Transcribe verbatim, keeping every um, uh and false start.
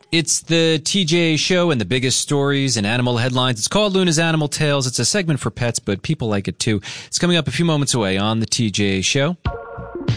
It's the T J A Show and the biggest stories and animal headlines. It's called Luna's Animal Tales. It's a segment for pets, but people like it too. It's coming up a few moments away on the T J A Show.